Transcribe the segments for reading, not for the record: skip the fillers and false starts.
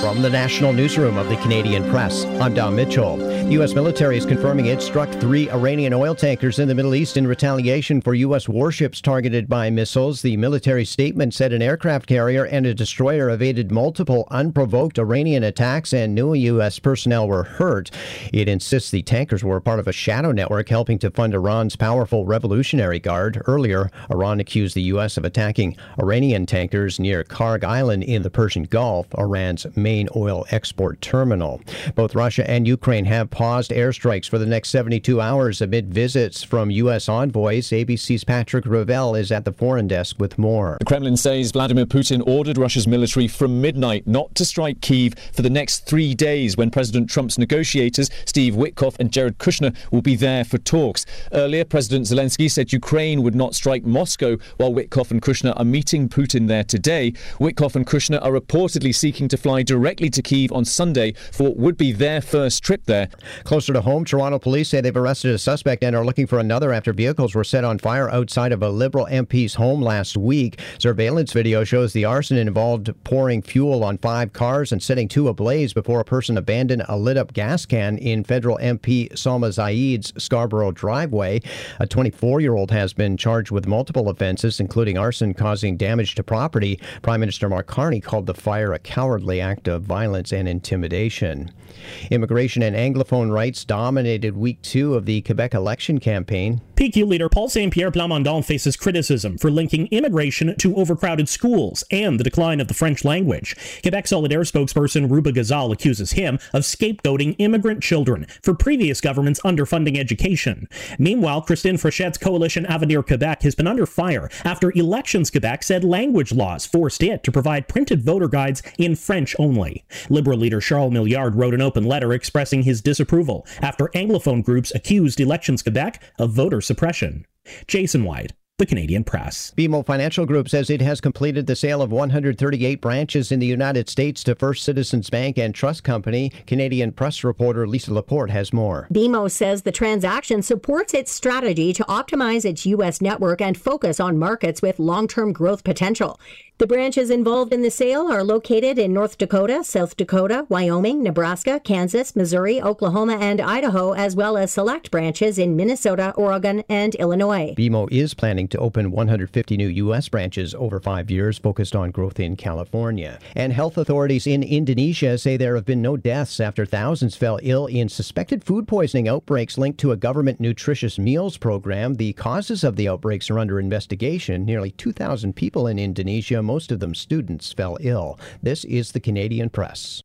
From the National Newsroom of the Canadian Press, I'm Don Mitchell. The U.S. military is confirming it struck 3 Iranian oil tankers in the Middle East in retaliation for U.S. warships targeted by missiles. The military statement said an aircraft carrier and a destroyer evaded multiple unprovoked Iranian attacks and no U.S. personnel were hurt. It insists the tankers were part of a shadow network helping to fund Iran's powerful Revolutionary Guard. Earlier, Iran accused the U.S. of attacking Iranian tankers near Karg Island in the Persian Gulf, Iran's main oil export terminal. Both Russia and Ukraine have paused airstrikes for the next 72 hours amid visits from U.S. envoys. ABC's Patrick Ravel is at the foreign desk with more. The Kremlin says Vladimir Putin ordered Russia's military from midnight not to strike Kyiv for the next 3 days when President Trump's negotiators, Steve Witkoff and Jared Kushner, will be there for talks. Earlier, President Zelensky said Ukraine would not strike Moscow while Witkoff and Kushner are meeting Putin there today. Witkoff and Kushner are reportedly seeking to fly directly to Kyiv on Sunday for what would be their first trip there. Closer to home, Toronto police say they've arrested a suspect and are looking for another after vehicles were set on fire outside of a Liberal MP's home last week. Surveillance video shows the arson involved pouring fuel on 5 cars and setting 2 ablaze before a person abandoned a lit-up gas can in federal MP Salma Zaid's Scarborough driveway. A 24-year-old has been charged with multiple offenses, including arson causing damage to property. Prime Minister Mark Carney called the fire a cowardly act of violence and intimidation. Immigration and Anglophone rights dominated week 2 of the Quebec election campaign. PQ leader Paul Saint-Pierre Plamondon faces criticism for linking immigration to overcrowded schools and the decline of the French language. Quebec Solidaire spokesperson Ruba Gazal accuses him of scapegoating immigrant children for previous governments underfunding education. Meanwhile, Christine Fréchette's coalition Avenir Quebec has been under fire after Elections Quebec said language laws forced it to provide printed voter guides in French only. Liberal leader Charles Milliard wrote an open letter expressing his disapproval after Anglophone groups accused Elections Quebec of voter suppression. Jason White, The Canadian Press. BMO Financial Group says it has completed the sale of 138 branches in the United States to First Citizens Bank and Trust Company. Canadian Press reporter Lisa Laporte has more. BMO says the transaction supports its strategy to optimize its U.S. network and focus on markets with long-term growth potential. The branches involved in the sale are located in North Dakota, South Dakota, Wyoming, Nebraska, Kansas, Missouri, Oklahoma, and Idaho, as well as select branches in Minnesota, Oregon, and Illinois. BMO is planning to open 150 new U.S. branches over 5 years, focused on growth in California. And health authorities in Indonesia say there have been no deaths after thousands fell ill in suspected food poisoning outbreaks linked to a government nutritious meals program. The causes of the outbreaks are under investigation. Nearly 2,000 people in Indonesia, most of them students, fell ill. This is the Canadian Press.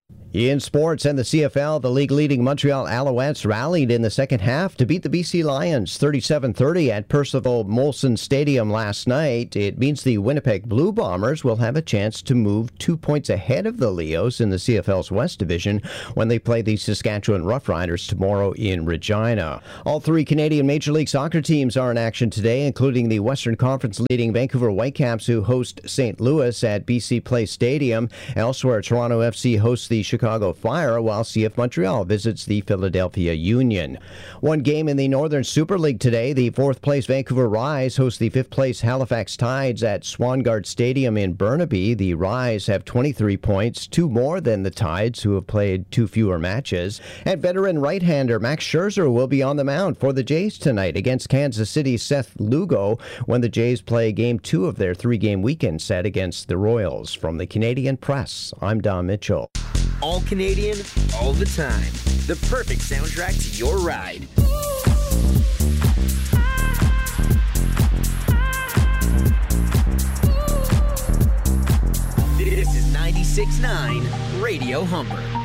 In sports and the CFL, the league-leading Montreal Alouettes rallied in the second half to beat the BC Lions 37-30 at Percival Molson Stadium last night. It means the Winnipeg Blue Bombers will have a chance to move 2 points ahead of the Leos in the CFL's West Division when they play the Saskatchewan Roughriders tomorrow in Regina. All 3 Canadian Major League Soccer teams are in action today, including the Western Conference leading Vancouver Whitecaps, who host St. Louis at BC Place Stadium. Elsewhere, Toronto FC hosts the Chicago Fire, while CF Montreal visits the Philadelphia Union. One game in the Northern Super League today. The 4th-place Vancouver Rise host the 5th-place Halifax Tides at Swangard Stadium in Burnaby. The Rise have 23 points, 2 more than the Tides, who have played 2 fewer matches. And veteran right-hander Max Scherzer will be on the mound for the Jays tonight against Kansas City's Seth Lugo when the Jays play Game 2 of their 3-game weekend set against the Royals. From the Canadian Press, I'm Don Mitchell. All Canadian, all the time. The perfect soundtrack to your ride. This is 96.9 Radio Humber.